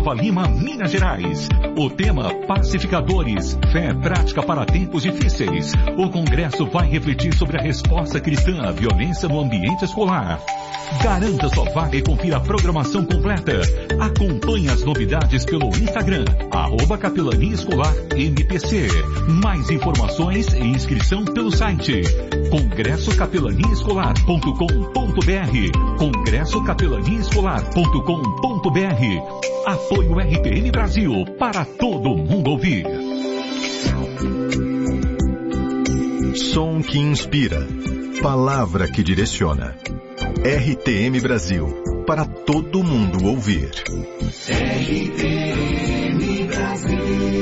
Nova Lima, Minas Gerais. O tema Pacificadores, fé prática para tempos difíceis. O congresso vai refletir sobre a resposta cristã à violência no ambiente escolar. Garanta sua vaga e confira a programação completa. Acompanhe as novidades pelo Instagram, @Capelania Escolar MPC. Mais informações e inscrição pelo site congressocapelaniaescolar.com.br. congressocapelaniaescolar.com.br. Apoio RTM Brasil, para todo mundo ouvir. Som que inspira, palavra que direciona. RTM Brasil, para todo mundo ouvir. RTM Brasil.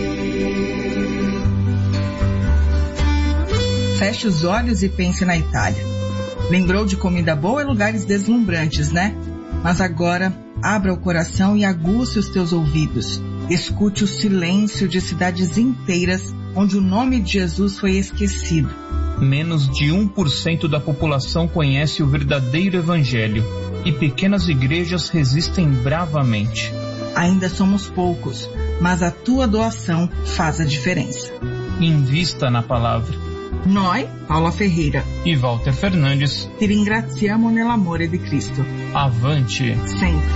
Feche os olhos e pense na Itália. Lembrou de comida boa e lugares deslumbrantes, né? Mas agora, abra o coração e aguce os teus ouvidos. Escute o silêncio de cidades inteiras onde o nome de Jesus foi esquecido. Menos de 1% da população conhece o verdadeiro evangelho e pequenas igrejas resistem bravamente. Ainda somos poucos, mas a tua doação faz a diferença. Invista na palavra. Noi, Paula Ferreira e Walter Fernandes, ti ringraziamo nell'amore di Cristo. Avante! Sempre.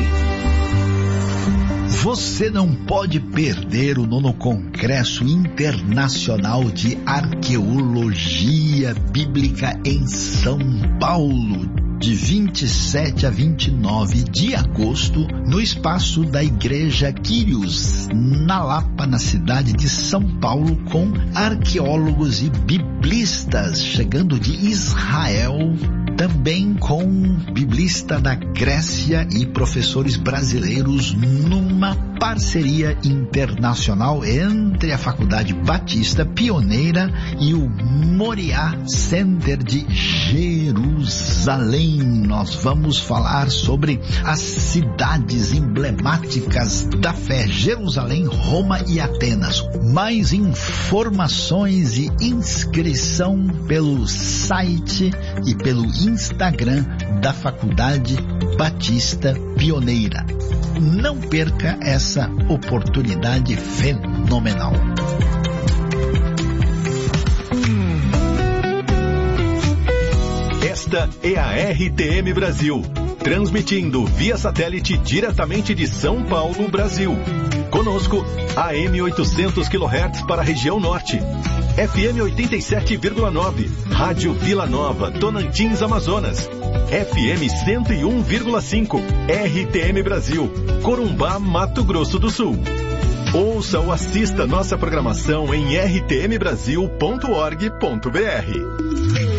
Você não pode perder o 9º Congresso Internacional de Arqueologia Bíblica em São Paulo, de 27 a 29 de agosto, no espaço da Igreja Quírios, na Lapa, na cidade de São Paulo, com arqueólogos e biblistas chegando de Israel, também com biblista da Grécia e professores brasileiros, numa parceria internacional entre a Faculdade Batista Pioneira e o Moriá Center de Jerusalém. Nós vamos falar sobre as cidades emblemáticas da fé: Jerusalém, Roma e Atenas. Mais informações e inscrição pelo site e pelo Instagram da Faculdade Batista Pioneira. Não perca essa oportunidade fenomenal. Esta é a RTM Brasil, transmitindo via satélite diretamente de São Paulo, Brasil. Conosco, AM 800 kHz para a região norte, FM 87,9, Rádio Vila Nova, Tocantins, Amazonas, FM 101,5, RTM Brasil, Corumbá, Mato Grosso do Sul. Ouça ou assista nossa programação em rtmbrasil.org.br.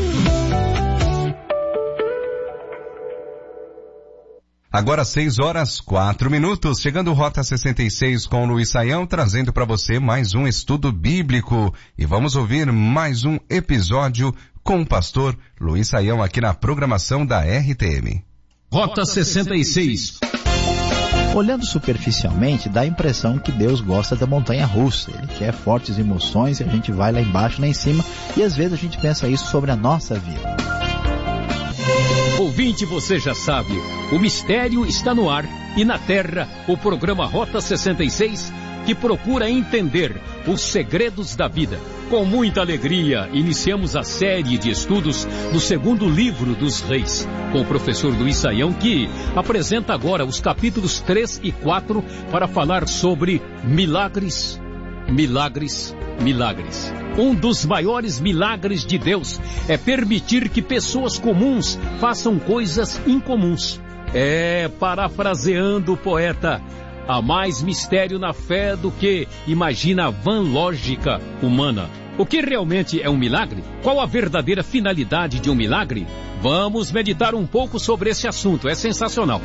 Agora 6h04, chegando Rota 66 com Luiz Saião, trazendo para você mais um estudo bíblico. E vamos ouvir mais um episódio com o pastor Luiz Saião aqui na programação da RTM. Rota 66. Olhando superficialmente, dá a impressão que Deus gosta da montanha-russa. Ele quer fortes emoções e a gente vai lá embaixo, lá em cima, e às vezes a gente pensa isso sobre a nossa vida. Ouvinte, você já sabe, o mistério está no ar e na terra, o programa Rota 66, que procura entender os segredos da vida. Com muita alegria, iniciamos a série de estudos do segundo livro dos Reis, com o professor Luiz Saião, que apresenta agora os capítulos 3 e 4 para falar sobre milagres, milagres, milagres. Um dos maiores milagres de Deus é permitir que pessoas comuns façam coisas incomuns. Parafraseando o poeta, há mais mistério na fé do que imagina a vã lógica humana. O que realmente é um milagre? Qual a verdadeira finalidade de um milagre? Vamos meditar um pouco sobre esse assunto, é sensacional.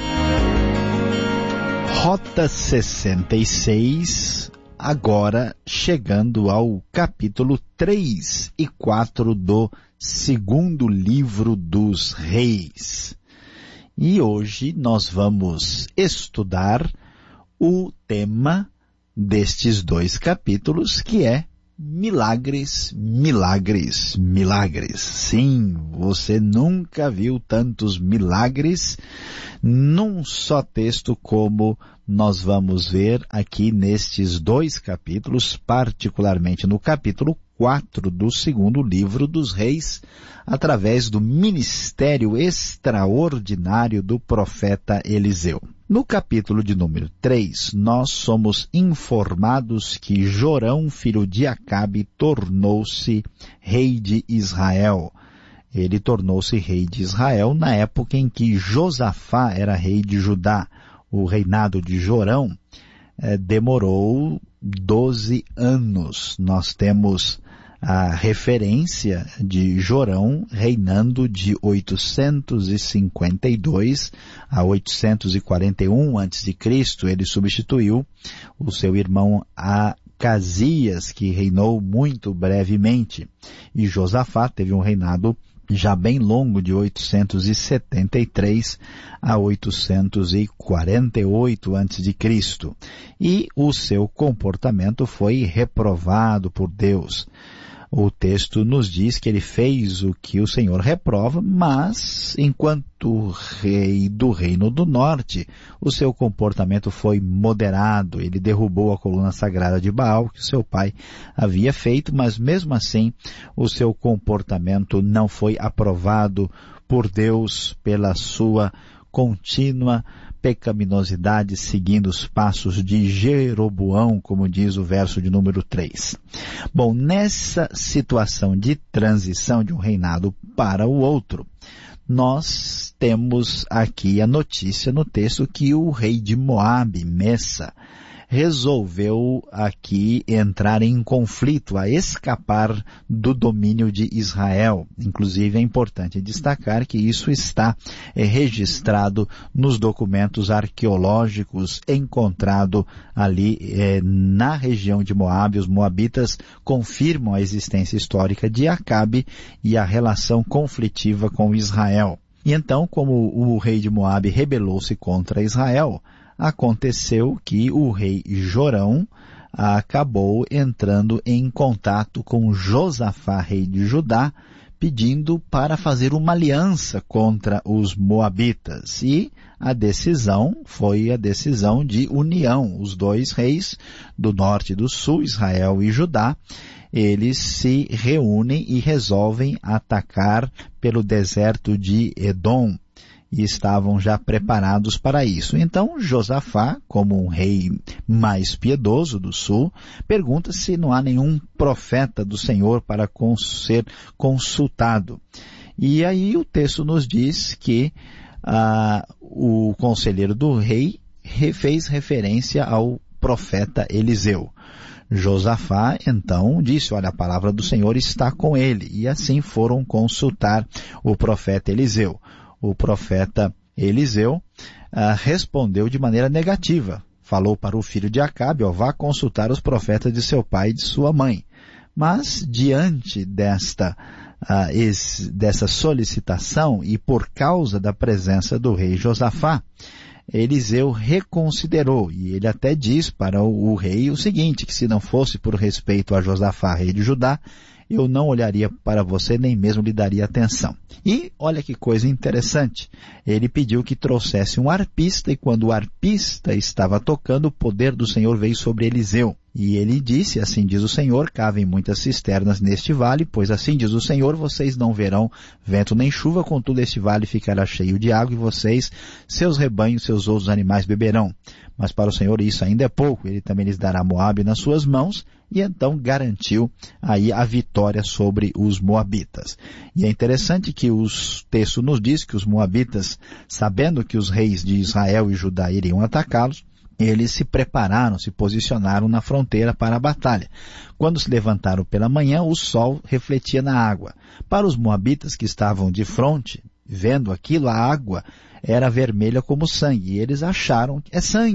Rota 66, agora chegando ao capítulo 3 e 4 do segundo livro dos Reis. E hoje nós vamos estudar o tema destes dois capítulos, que é milagres, milagres, milagres. Sim, você nunca viu tantos milagres num só texto como nós vamos ver aqui nestes 2 capítulos, particularmente no capítulo 4 do 2º livro dos Reis, através do ministério extraordinário do profeta Eliseu. No capítulo de número 3, nós somos informados que Jorão, filho de Acabe, tornou-se rei de Israel. Ele tornou-se rei de Israel na época em que Josafá era rei de Judá. O reinado de Jorão demorou 12 anos. Nós temos a referência de Jorão reinando de 852 a 841 a.C. Ele substituiu o seu irmão Acasias, que reinou muito brevemente. E Josafá teve um reinado já bem longo, de 873 a 848 a.C. E o seu comportamento foi reprovado por Deus. O texto nos diz que ele fez o que o Senhor reprova, mas, enquanto rei do Reino do Norte, o seu comportamento foi moderado. Ele derrubou a coluna sagrada de Baal, que seu pai havia feito, mas mesmo assim, o seu comportamento não foi aprovado por Deus pela sua contínua pecaminosidade, seguindo os passos de Jeroboão, como diz o verso de número 3. Bom, nessa situação de transição de um reinado para o outro, nós temos aqui a notícia no texto que o rei de Moabe, Messa, resolveu aqui entrar em conflito, a escapar do domínio de Israel. Inclusive é importante destacar que isso está registrado nos documentos arqueológicos encontrados ali na região de Moabe. Os moabitas confirmam a existência histórica de Acabe e a relação conflitiva com Israel. E então, como o rei de Moabe rebelou-se contra Israel, aconteceu que o rei Jorão acabou entrando em contato com Josafá, rei de Judá, pedindo para fazer uma aliança contra os moabitas. E a decisão foi a decisão de união. Os 2 reis do norte e do sul, Israel e Judá, eles se reúnem e resolvem atacar pelo deserto de Edom. E estavam já preparados para isso. Então, Josafá, como um rei mais piedoso do sul, pergunta se não há nenhum profeta do Senhor para ser consultado. E aí o texto nos diz que o conselheiro do rei fez referência ao profeta Eliseu. Josafá, então, disse, olha, a palavra do Senhor está com ele. E assim foram consultar o profeta Eliseu. O profeta Eliseu respondeu de maneira negativa. Falou para o filho de Acabe, vá consultar os profetas de seu pai e de sua mãe. Mas, diante dessa solicitação e por causa da presença do rei Josafá, Eliseu reconsiderou, e ele até diz para o rei o seguinte, que se não fosse por respeito a Josafá, rei de Judá, eu não olharia para você, nem mesmo lhe daria atenção. E olha que coisa interessante, ele pediu que trouxesse um arpista, e quando o arpista estava tocando, o poder do Senhor veio sobre Eliseu. E ele disse, assim diz o Senhor, cavem muitas cisternas neste vale, pois assim diz o Senhor, vocês não verão vento nem chuva, contudo este vale ficará cheio de água, e vocês, seus rebanhos, seus outros animais beberão. Mas para o Senhor isso ainda é pouco, ele também lhes dará Moabe nas suas mãos, e então garantiu aí a vitória sobre os moabitas. E é interessante que o texto nos diz que os moabitas, sabendo que os reis de Israel e Judá iriam atacá-los, eles se prepararam, se posicionaram na fronteira para a batalha. Quando se levantaram pela manhã, o sol refletia na água. Para os moabitas que estavam de frente, vendo aquilo, a água era vermelha como sangue, e eles acharam que é sangue.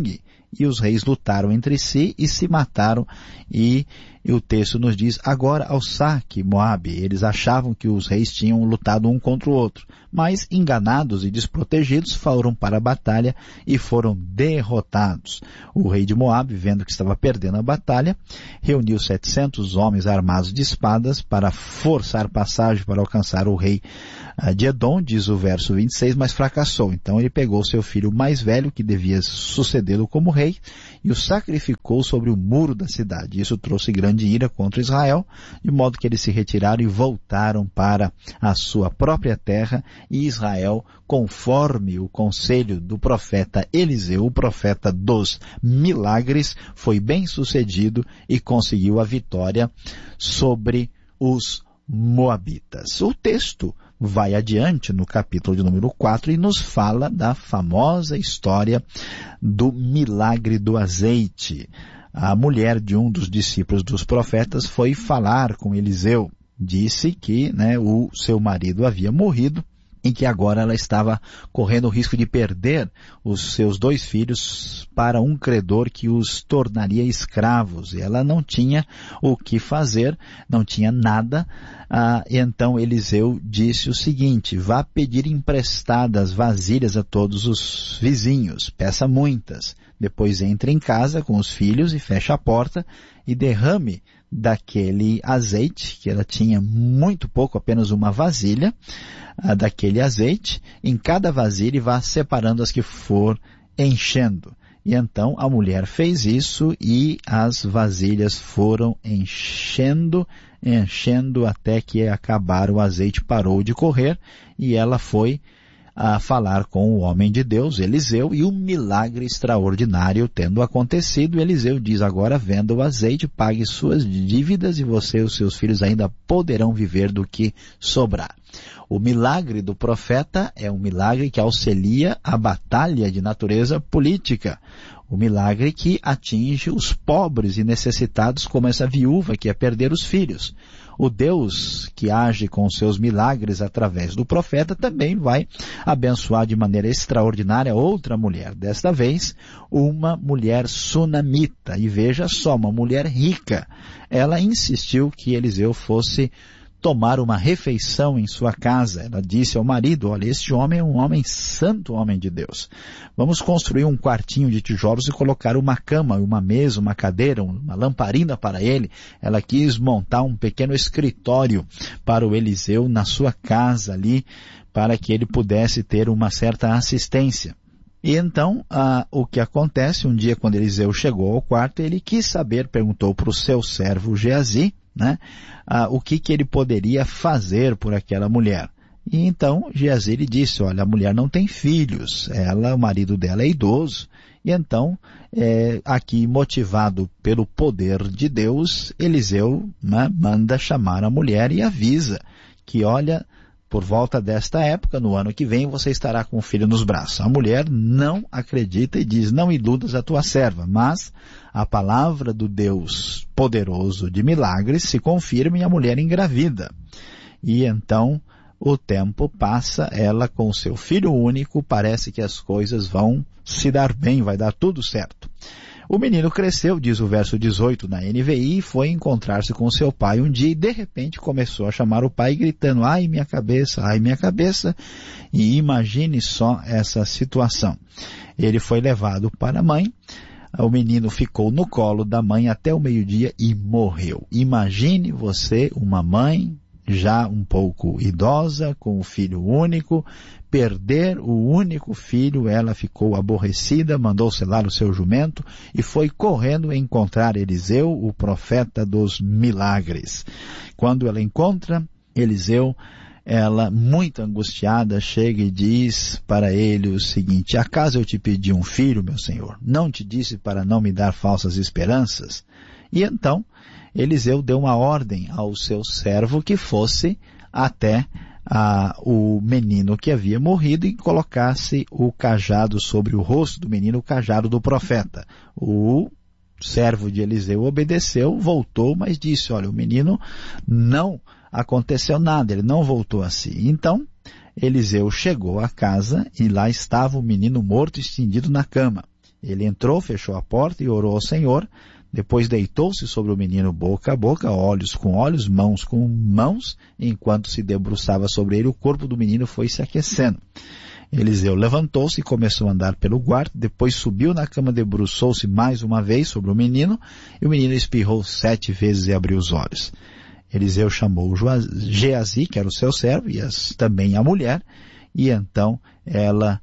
e os reis lutaram entre si e se mataram, e o texto nos diz, agora ao saque, Moabe. Eles achavam que os reis tinham lutado um contra o outro, mas enganados e desprotegidos foram para a batalha e foram derrotados. O rei de Moabe, vendo que estava perdendo a batalha, reuniu 700 homens armados de espadas para forçar passagem para alcançar o rei de Edom, diz o verso 26, mas fracassou. Então ele pegou seu filho mais velho, que devia sucedê-lo como rei, e o sacrificou sobre o muro da cidade. Isso trouxe grande ira contra Israel, de modo que eles se retiraram e voltaram para a sua própria terra, e Israel, conforme o conselho do profeta Eliseu, o profeta dos milagres, foi bem sucedido e conseguiu a vitória sobre os moabitas. O texto vai adiante no capítulo de número 4 e nos fala da famosa história do milagre do azeite. A mulher de um dos discípulos dos profetas foi falar com Eliseu. Disse que o seu marido havia morrido e que agora ela estava correndo o risco de perder os seus 2 filhos para um credor que os tornaria escravos. E ela não tinha o que fazer, não tinha nada. Então Eliseu disse o seguinte, vá pedir emprestadas vasilhas a todos os vizinhos, peça muitas. Depois entre em casa com os filhos e feche a porta e derrame daquele azeite, que ela tinha muito pouco, apenas uma vasilha daquele azeite, em cada vasilha, e vá separando as que for enchendo. E então a mulher fez isso e as vasilhas foram enchendo até que acabaram, o azeite parou de correr e ela foi a falar com o homem de Deus, Eliseu, e um milagre extraordinário tendo acontecido. Eliseu diz, agora venda o azeite, pague suas dívidas e você e os seus filhos ainda poderão viver do que sobrar. O milagre do profeta é um milagre que auxilia a batalha de natureza política. O milagre que atinge os pobres e necessitados, como essa viúva que ia perder os filhos. O Deus que age com seus milagres através do profeta também vai abençoar de maneira extraordinária outra mulher. Desta vez, uma mulher sunamita. E veja só, uma mulher rica. Ela insistiu que Eliseu fosse tomar uma refeição em sua casa. Ela disse ao marido, olha, este homem é um homem santo, homem de Deus. Vamos construir um quartinho de tijolos e colocar uma cama, uma mesa, uma cadeira, uma lamparina para ele. Ela quis montar um pequeno escritório para o Eliseu na sua casa ali, para que ele pudesse ter uma certa assistência. E então, o que acontece, um dia quando Eliseu chegou ao quarto, ele quis saber, perguntou para o seu servo Geazi, o que ele poderia fazer por aquela mulher. E então Geazi lhe disse, olha, a mulher não tem filhos, o marido dela é idoso. E então, aqui motivado pelo poder de Deus, Eliseu manda chamar a mulher e avisa que, olha, por volta desta época, no ano que vem, você estará com o filho nos braços. A mulher não acredita e diz, não iludas a tua serva, mas a palavra do Deus poderoso de milagres se confirma e a mulher engravida. E então o tempo passa, ela com o seu filho único, parece que as coisas vão se dar bem, vai dar tudo certo. O menino cresceu, diz o verso 18 na NVI, e foi encontrar-se com seu pai um dia e de repente começou a chamar o pai gritando, ai minha cabeça, e imagine só essa situação. Ele foi levado para a mãe, o menino ficou no colo da mãe até o meio-dia e morreu. Imagine você, uma mãe já um pouco idosa, com o filho único, perder o único filho. Ela ficou aborrecida, mandou selar o seu jumento e foi correndo encontrar Eliseu, o profeta dos milagres. Quando ela encontra Eliseu, ela, muito angustiada, chega e diz para ele o seguinte, acaso eu te pedi um filho, meu senhor? Não te disse para não me dar falsas esperanças? E então Eliseu deu uma ordem ao seu servo que fosse até o menino que havia morrido e colocasse o cajado sobre o rosto do menino, o cajado do profeta. O servo de Eliseu obedeceu, voltou, mas disse, olha, o menino não aconteceu nada, ele não voltou assim. Então Eliseu chegou à casa e lá estava o menino morto estendido na cama. Ele entrou, fechou a porta e orou ao Senhor. Depois deitou-se sobre o menino boca a boca, olhos com olhos, mãos com mãos. Enquanto se debruçava sobre ele, o corpo do menino foi se aquecendo. Eliseu levantou-se e começou a andar pelo quarto. Depois subiu na cama, debruçou-se mais uma vez sobre o menino, e o menino espirrou 7 vezes e abriu os olhos. Eliseu chamou Geazi, que era o seu servo, e também a mulher, e então ela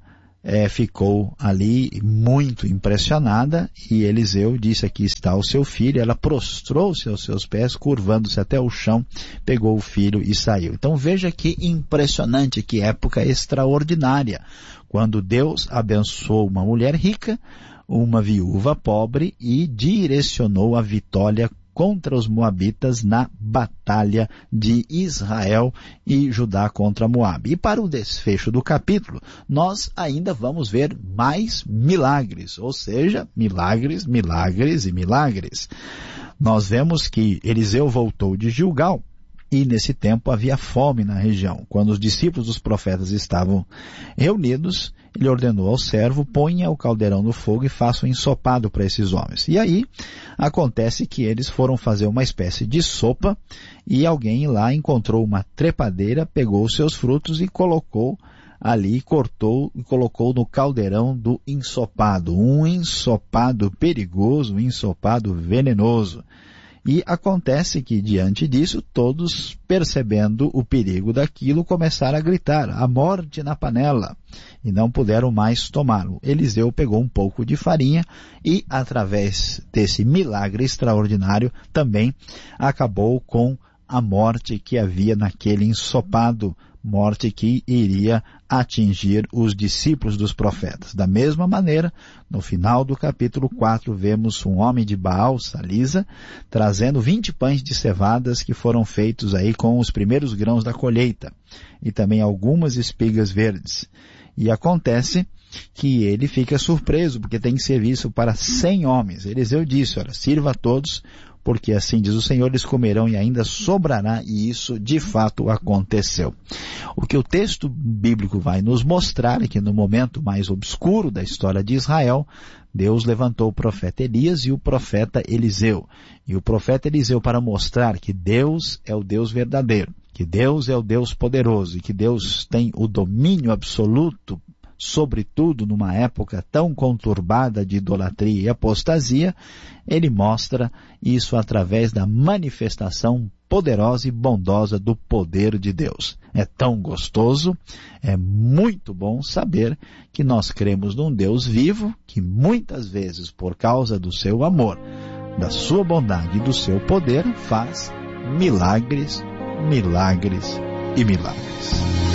ficou ali muito impressionada, e Eliseu disse: aqui está o seu filho. Ela prostrou-se aos seus pés, curvando-se até o chão, pegou o filho e saiu. Então veja que impressionante, que época extraordinária, quando Deus abençoou uma mulher rica, uma viúva pobre, e direcionou a vitória contra os moabitas na batalha de Israel e Judá contra Moabe. E para o desfecho do capítulo, nós ainda vamos ver mais milagres, ou seja, milagres, milagres e milagres. Nós vemos que Eliseu voltou de Gilgal, e nesse tempo havia fome na região. Quando os discípulos dos profetas estavam reunidos, ele ordenou ao servo: ponha o caldeirão no fogo e faça um ensopado para esses homens. E aí acontece que eles foram fazer uma espécie de sopa, e alguém lá encontrou uma trepadeira, pegou os seus frutos e colocou ali, cortou e colocou no caldeirão do ensopado. Um ensopado perigoso, um ensopado venenoso. E acontece que, diante disso, todos, percebendo o perigo daquilo, começaram a gritar: a morte na panela! E não puderam mais tomá-lo. Eliseu pegou um pouco de farinha e, através desse milagre extraordinário, também acabou com a morte que havia naquele ensopado, morte que iria atingir os discípulos dos profetas. Da mesma maneira, no final do capítulo 4, vemos um homem de Baal, Salisa, trazendo 20 pães de cevadas que foram feitos aí com os primeiros grãos da colheita, e também algumas espigas verdes. E acontece que ele fica surpreso, porque tem serviço para 100 homens. Eliseu disse: olha, sirva a todos, porque assim diz o Senhor, eles comerão e ainda sobrará, e isso de fato aconteceu. O que o texto bíblico vai nos mostrar é que no momento mais obscuro da história de Israel, Deus levantou o profeta Elias e o profeta Eliseu. E o profeta Eliseu, para mostrar que Deus é o Deus verdadeiro, que Deus é o Deus poderoso e que Deus tem o domínio absoluto sobretudo numa época tão conturbada de idolatria e apostasia, ele mostra isso através da manifestação poderosa e bondosa do poder de Deus. É tão gostoso, é muito bom saber que nós cremos num Deus vivo, que muitas vezes, por causa do seu amor, da sua bondade e do seu poder, faz milagres, milagres e milagres.